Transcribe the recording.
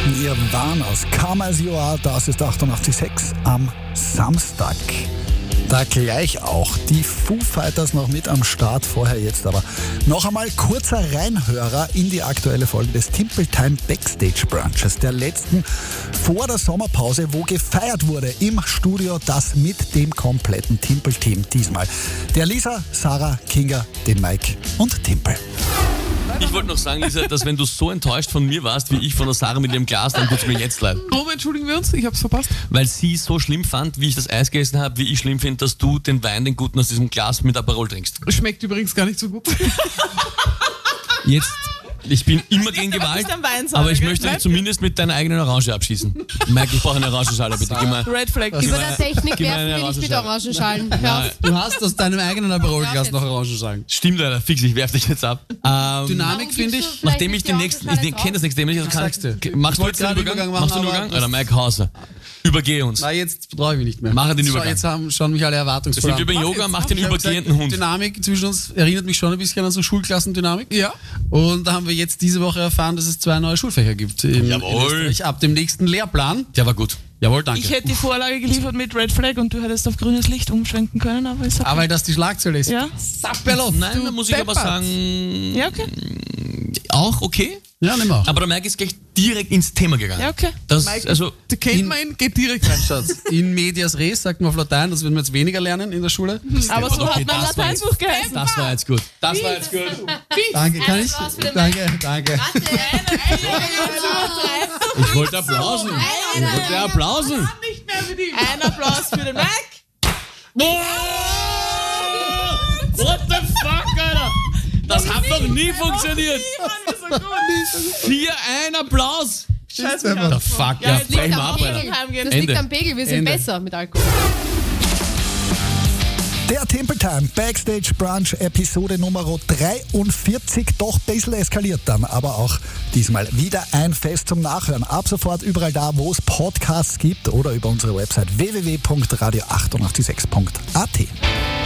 Nirvana's Come As You Are, das ist 88.6 am Samstag. Da gleich auch die Foo Fighters noch mit am Start, vorher jetzt aber noch einmal kurzer Reinhörer in die aktuelle Folge des Timple Time Backstage Brunches, der letzten vor der Sommerpause, wo gefeiert wurde im Studio, das mit dem kompletten Timple-Team diesmal. Der Lisa, Sarah, Kinga, den Mike und Timple. Ich wollte noch sagen, Lisa, dass wenn du so enttäuscht von mir warst, wie ich von der Sarah mit ihrem Glas, dann tut's mir jetzt leid. Warum entschuldigen wir uns? Ich hab's verpasst. Weil sie so schlimm fand, wie ich das Eis gegessen habe, wie ich schlimm finde, dass du den Wein, den guten aus diesem Glas mit Aperol trinkst. Schmeckt übrigens gar nicht so gut. Jetzt, ich bin immer gegen Gewalt, aber ich möchte dich zumindest mit deiner eigenen Orange abschießen. Mike, ich brauche eine Orangenschale, bitte. Gib mal. Red Flag. Über der Technik gib mir werfen eine wir nicht mit Orangenschale. Orangenschalen. Hör auf. Du hast aus deinem eigenen Aperol-Glas noch Orangenschalen. Stimmt, Alter, fix, ich werf dich jetzt ab. Dynamik finde ich. Nachdem ich den nächsten, ich kenne das nächste, ich Sagst du. Machst du Ich jetzt den wollte Übergang? gerade Machst du den Übergang Übergang? machen, Oder Mike Hauser. Übergehe uns. Na, jetzt traue ich mich nicht mehr. Mache den Übergang. Jetzt schauen mich alle erwartungsvoll Sind wir an. über Yoga, mach den Ich hab übergehenden gesagt, Hund. Dynamik zwischen uns erinnert mich schon ein bisschen an so Schulklassendynamik. Ja. Und da haben wir jetzt diese Woche erfahren, dass es 2 neue Schulfächer gibt. In Jawohl. Österreich ab dem nächsten Lehrplan. Der war gut. Jawohl, danke. Ich hätte die Vorlage geliefert mit Red Flag und du hättest auf grünes Licht umschwenken können, aber ist okay. Aber weil das die Schlagzeile ist. Ja? Sapperlot. Nein, da muss ich aber deppert. sagen, Ja, okay. auch okay. Ja, nimm auch. Aber der Mike ist gleich direkt ins Thema gegangen. Ja, okay. Das, Mike, also, da kennt man ihn, geht direkt rein. Schatz, in medias res, sagt man auf Latein, das würden wir jetzt weniger lernen in der Schule. Aber so Okay, hat mein das war Lateinbuch geheißen. das war jetzt gut. Das war jetzt gut. Danke, kann ich? Applaus für den Danke. Ich wollte applausen. Ich wollte applausen. Nicht mehr mit ihm. Ein Applaus für den Mike. What the fuck, Alter? Das hat noch nie funktioniert. 4-1 Applaus. Scheiße. The fuck, ja, Das liegt brech mal am ab, Pegel. Alter. Das Ende. liegt am Pegel, wir sind Ende. besser mit Alkohol. Der Timple Time Backstage Brunch Episode Nummer 43, doch ein bisschen eskaliert dann, aber auch diesmal wieder ein Fest zum Nachhören. Ab sofort überall da, wo es Podcasts gibt oder über unsere Website www.radio886.at.